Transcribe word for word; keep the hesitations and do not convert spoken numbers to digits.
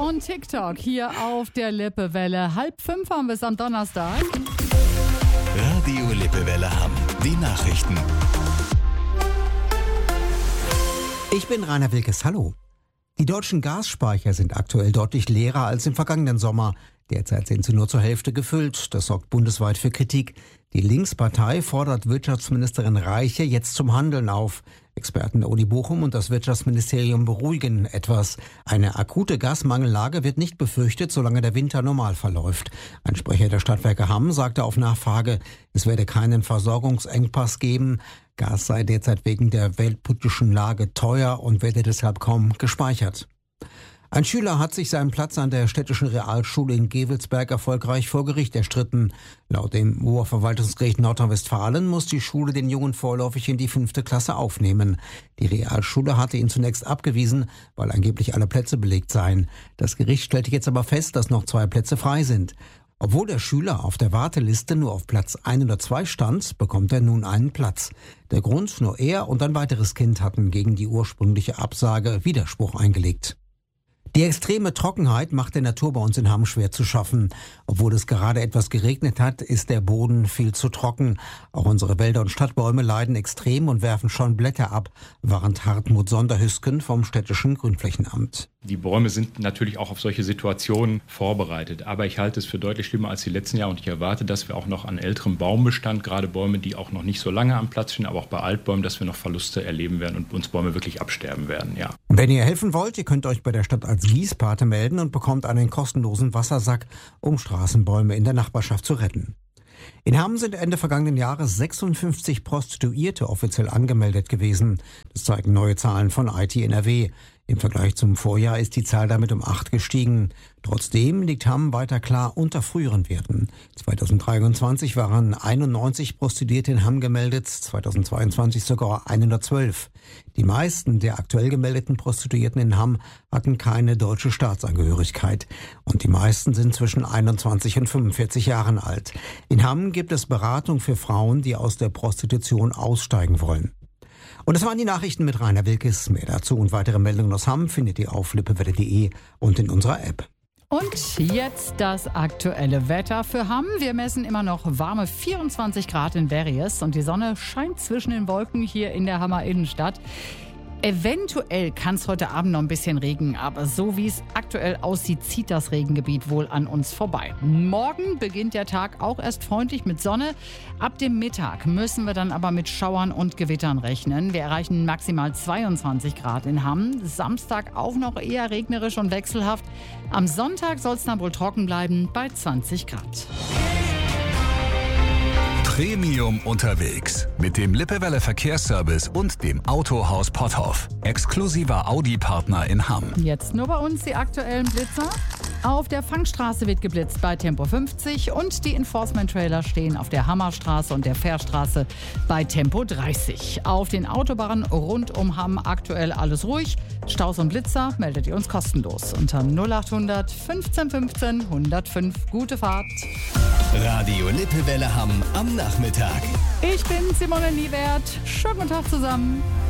und TikTok hier auf der Lippewelle. Halb fünf haben wir es am Donnerstag. Radio Lippewelle Hamm. Die Nachrichten. Ich bin Rainer Wilkes. Hallo. Die deutschen Gasspeicher sind aktuell deutlich leerer als im vergangenen Sommer. Derzeit sind sie nur zur Hälfte gefüllt. Das sorgt bundesweit für Kritik. Die Linkspartei fordert Wirtschaftsministerin Reiche jetzt zum Handeln auf. Experten der Uni Bochum und das Wirtschaftsministerium beruhigen etwas. Eine akute Gasmangellage wird nicht befürchtet, solange der Winter normal verläuft. Ein Sprecher der Stadtwerke Hamm sagte auf Nachfrage, es werde keinen Versorgungsengpass geben. Gas sei derzeit wegen der weltpolitischen Lage teuer und werde deshalb kaum gespeichert. Ein Schüler hat sich seinen Platz an der städtischen Realschule in Gevelsberg erfolgreich vor Gericht erstritten. Laut dem Oberverwaltungsgericht Nordrhein-Westfalen muss die Schule den Jungen vorläufig in die fünfte Klasse aufnehmen. Die Realschule hatte ihn zunächst abgewiesen, weil angeblich alle Plätze belegt seien. Das Gericht stellte jetzt aber fest, dass noch zwei Plätze frei sind. Obwohl der Schüler auf der Warteliste nur auf Platz hundertzwei stand, bekommt er nun einen Platz. Der Grund, nur er und ein weiteres Kind hatten gegen die ursprüngliche Absage Widerspruch eingelegt. Die extreme Trockenheit macht der Natur bei uns in Hamm schwer zu schaffen. Obwohl es gerade etwas geregnet hat, ist der Boden viel zu trocken. Auch unsere Wälder und Stadtbäume leiden extrem und werfen schon Blätter ab, warnt Hartmut Sonderhüsken vom städtischen Grünflächenamt. Die Bäume sind natürlich auch auf solche Situationen vorbereitet. Aber ich halte es für deutlich schlimmer als die letzten Jahre und ich erwarte, dass wir auch noch an älterem Baumbestand, gerade Bäume, die auch noch nicht so lange am Platz stehen, aber auch bei Altbäumen, dass wir noch Verluste erleben werden und uns Bäume wirklich absterben werden. Ja. Wenn ihr helfen wollt, ihr könnt euch bei der Stadt als Gießpate melden und bekommt einen kostenlosen Wassersack, um Straßenbäume in der Nachbarschaft zu retten. In Hamm sind Ende vergangenen Jahres sechsundfünfzig Prostituierte offiziell angemeldet gewesen. Das zeigen neue Zahlen von I T N R W. Im Vergleich zum Vorjahr ist die Zahl damit um acht gestiegen. Trotzdem liegt Hamm weiter klar unter früheren Werten. zweitausenddreiundzwanzig waren einundneunzig Prostituierte in Hamm gemeldet, zweitausendzweiundzwanzig sogar hundertzwölf. Die meisten der aktuell gemeldeten Prostituierten in Hamm hatten keine deutsche Staatsangehörigkeit. Und die meisten sind zwischen einundzwanzig und fünfundvierzig Jahren alt. In Hamm gibt es Beratung für Frauen, die aus der Prostitution aussteigen wollen. Und das waren die Nachrichten mit Rainer Wilkes. Mehr dazu und weitere Meldungen aus Hamm findet ihr auf lippewelle punkt de und in unserer App. Und jetzt das aktuelle Wetter für Hamm. Wir messen immer noch warme vierundzwanzig Grad in Verries und die Sonne scheint zwischen den Wolken hier in der Hammer Innenstadt. Eventuell kann es heute Abend noch ein bisschen regnen, aber so wie es aktuell aussieht, zieht das Regengebiet wohl an uns vorbei. Morgen beginnt der Tag auch erst freundlich mit Sonne. Ab dem Mittag müssen wir dann aber mit Schauern und Gewittern rechnen. Wir erreichen maximal zweiundzwanzig Grad in Hamm. Samstag auch noch eher regnerisch und wechselhaft. Am Sonntag soll es dann wohl trocken bleiben bei zwanzig Grad. Premium unterwegs mit dem Lippewelle Verkehrsservice und dem Autohaus Potthoff. Exklusiver Audi-Partner in Hamm. Jetzt nur bei uns die aktuellen Blitzer. Auf der Fangstraße wird geblitzt bei Tempo fünfzig und die Enforcement-Trailer stehen auf der Hammerstraße und der Fährstraße bei Tempo dreißig. Auf den Autobahnen rund um Hamm aktuell alles ruhig. Staus und Blitzer meldet ihr uns kostenlos unter null achthundert fünfzehn fünfzehn hundertfünf. Gute Fahrt. Radio Lippewelle Hamm am Nachmittag. Ich bin Simone Niewert. Schönen guten Tag zusammen.